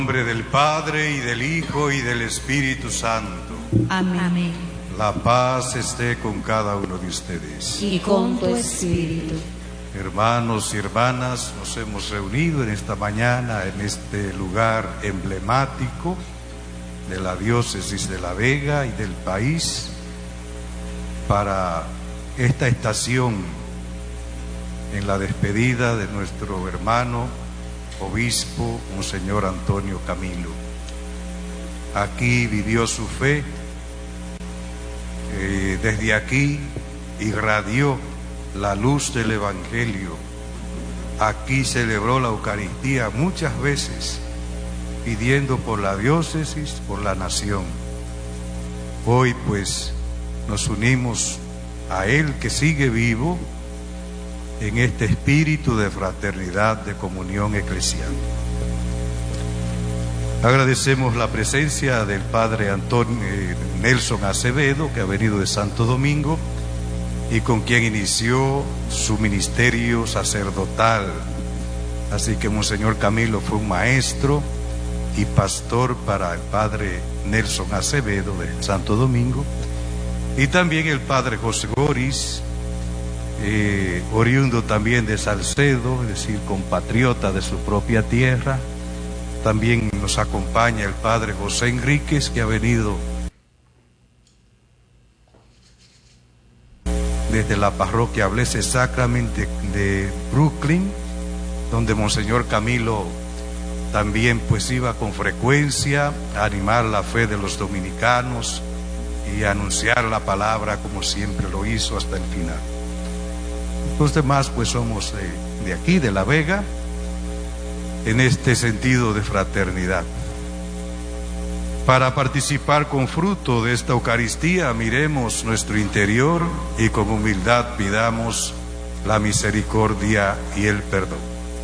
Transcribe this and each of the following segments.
En nombre del Padre, y del Hijo, y del Espíritu Santo. Amén. La paz esté con cada uno de ustedes. Y con tu espíritu. Hermanos y hermanas, nos hemos reunido en esta mañana en este lugar emblemático de la diócesis de La Vega y del país para esta estación en la despedida de nuestro hermano obispo Monseñor Antonio Camilo. Aquí vivió su fe, desde aquí irradió la luz del Evangelio. Aquí celebró la Eucaristía muchas veces, pidiendo por la diócesis, por la nación. Hoy pues nos unimos a él que sigue vivo en este espíritu de fraternidad, de comunión eclesial. Agradecemos la presencia del padre Nelson Acevedo, que ha venido de Santo Domingo y con quien inició su ministerio sacerdotal. Así que Monseñor Camilo fue un maestro y pastor para el padre Nelson Acevedo de Santo Domingo, y también el padre José Goris, oriundo también de Salcedo, es decir, compatriota de su propia tierra. También nos acompaña el padre José Enríquez, que ha venido desde la parroquia Blessed Sacrament de Brooklyn, donde Monseñor Camilo también pues iba con frecuencia a animar la fe de los dominicanos y a anunciar la palabra como siempre lo hizo hasta el final. Los demás pues somos de aquí, de La Vega, en este sentido de fraternidad. Para participar con fruto de esta Eucaristía, miremos nuestro interior y con humildad pidamos la misericordia y el perdón.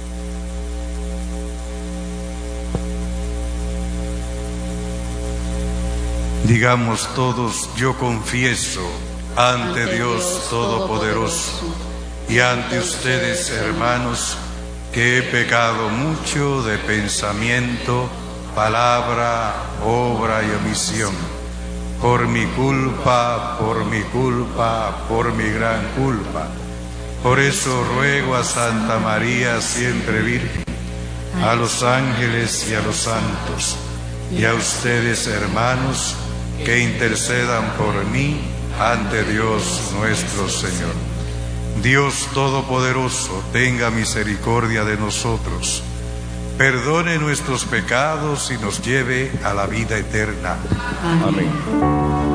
Digamos todos: yo confieso ante Dios Todopoderoso y ante ustedes, hermanos, que he pecado mucho de pensamiento, palabra, obra y omisión, por mi culpa, por mi gran culpa. Por eso ruego a Santa María, siempre Virgen, a los ángeles y a los santos, y a ustedes, hermanos, que intercedan por mí ante Dios nuestro Señor. Dios Todopoderoso, tenga misericordia de nosotros, perdone nuestros pecados y nos lleve a la vida eterna. Amén.